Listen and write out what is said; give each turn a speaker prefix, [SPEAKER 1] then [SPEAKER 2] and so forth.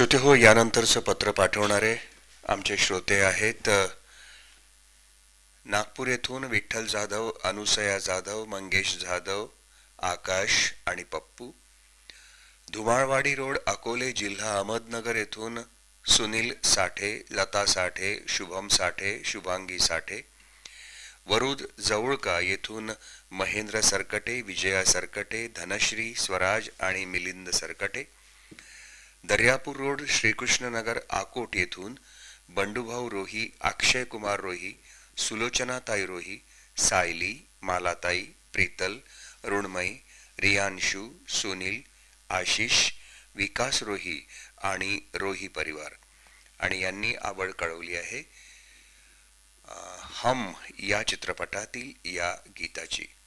[SPEAKER 1] श्रोते हो, यानंतरचं पत्र पाठवणारे आमचे श्रोते आहेत नागपूर येथून विठ्ठल जाधव, अनुसया जाधव, मंगेश जाधव, आकाश आणि पप्पू. धुमाळवाडी रोड, अकोले जिल्हा अहमदनगर येथून सुनील साठे, लता साठे, शुभम साठे, शुभांगी साठे. वरुद जवळका येथून महेंद्र सरकटे, विजया सरकटे, धनश्री, स्वराज आणि मिलिंद सरकटे. दर्यापूर रोड, श्रीकृष्णनगर आकोट येथून बंडूभाऊ रोही, अक्षय कुमार रोही, सुलोचनाताई रोही, सायली, मालाताई, प्रीतल, ऋणमयी, रियांशू, सुनील, आशिष, विकास रोही आणि रोही परिवार. आणि यांनी आवड कळवली आहे हम या चित्रपटातील या गीताची.